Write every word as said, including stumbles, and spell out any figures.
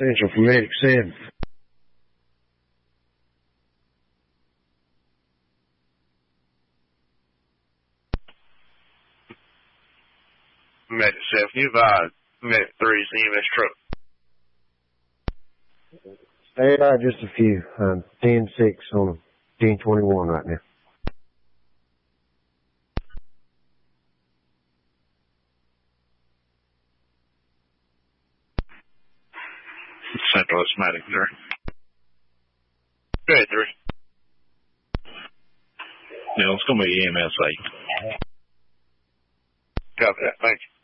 Central for Medic seven. Medic seven, you advise Medic three's E M S truck. Stay by just a few. I'm ten six on ten twenty-one right now. Central, it's Medic three. Medic three. Yeah, let's go make E M S eight. Copy that. Thank you.